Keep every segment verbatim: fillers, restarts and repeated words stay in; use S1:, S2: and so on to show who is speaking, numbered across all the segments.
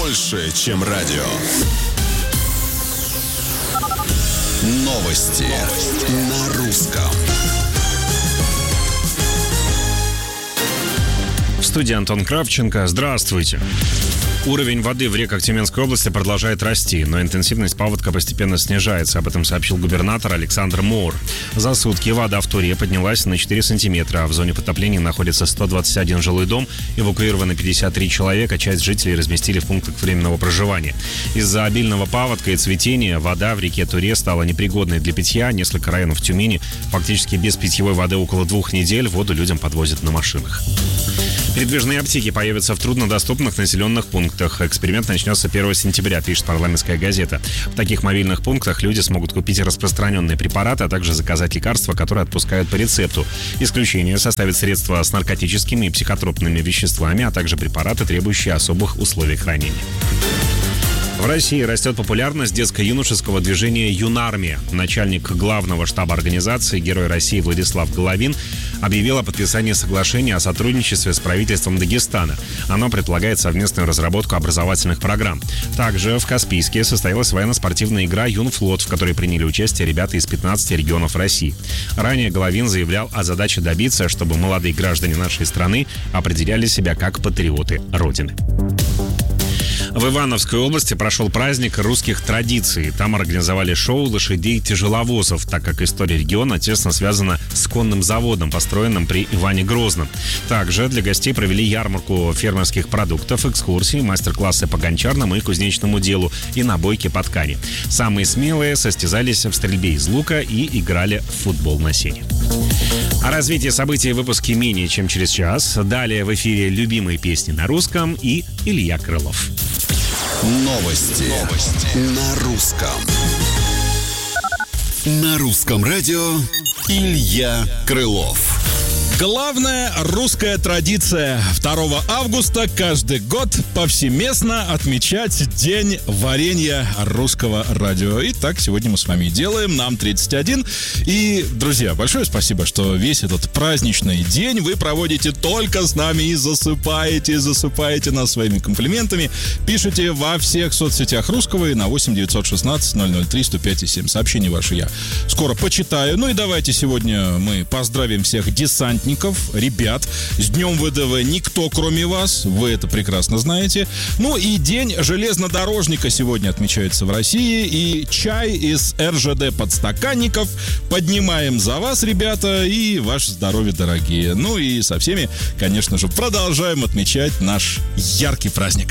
S1: больше, чем радио. Новости, Новости. На русском.
S2: В студии Антон Кравченко. Здравствуйте. Уровень воды в реках Тюменской области продолжает расти, но интенсивность паводка постепенно снижается. Об этом сообщил губернатор Александр Моор. За сутки вода в Туре поднялась на четыре сантиметра, а в зоне подтопления находится сто двадцать один жилой дом, эвакуированы пятьдесят три человека, часть жителей разместили в пунктах временного проживания. Из-за обильного паводка и цветения вода в реке Туре стала непригодной для питья. Несколько районов Тюмени фактически без питьевой воды около двух недель. Воду людям подвозят на машинах. Передвижные аптеки появятся в труднодоступных населенных пунктах. Эксперимент начнется первого сентября, пишет «Парламентская газета». В таких мобильных пунктах люди смогут купить распространенные препараты, а также заказать лекарства, которые отпускают по рецепту. Исключение составит средства с наркотическими и психотропными веществами, а также препараты, требующие особых условий хранения. В России растет популярность детско-юношеского движения «Юнармия». Начальник главного штаба организации, Герой России Владислав Головин, объявил о подписании соглашения о сотрудничестве с правительством Дагестана. Оно предполагает совместную разработку образовательных программ. Также в Каспийске состоялась военно-спортивная игра «Юнфлот», в которой приняли участие ребята из пятнадцати регионов России. Ранее Головин заявлял о задаче добиться, чтобы молодые граждане нашей страны определяли себя как патриоты Родины. В Ивановской области прошел праздник русских традиций. Там организовали шоу лошадей-тяжеловозов, так как история региона тесно связана с конным заводом, построенным при Иване Грозном. Также для гостей провели ярмарку фермерских продуктов, экскурсии, мастер-классы по гончарному и кузнечному делу и набойки по ткани. Самые смелые состязались в стрельбе из лука и играли в футбол на сене. О развитии событий в выпуске менее чем через час. Далее в эфире любимые песни на русском и Илья Крылов.
S1: Новости, Новости. На русском. На русском радио Илья Крылов.
S3: Главная русская традиция. второго августа каждый год повсеместно отмечать День варенья русского радио. И так сегодня мы с вами делаем. Нам тридцать один. И, друзья, большое спасибо, что весь этот праздничный день вы проводите только с нами и засыпаете, засыпаете нас своими комплиментами. Пишите во всех соцсетях русского и на восемь девятьсот шестнадцать ноль ноль три сто пять семь. Сообщения ваши я скоро почитаю. Ну и давайте сегодня мы поздравим всех десантников, ребят, с Днем ВДВ никто, кроме вас, вы это прекрасно знаете. Ну и День железнодорожника сегодня отмечается в России, и чай из эр жэ дэ подстаканников поднимаем за вас, ребята, и ваше здоровье, дорогие. Ну и со всеми, конечно же, продолжаем отмечать наш яркий праздник.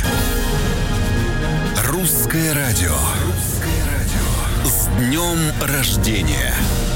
S1: Русское радио. С днем рождения.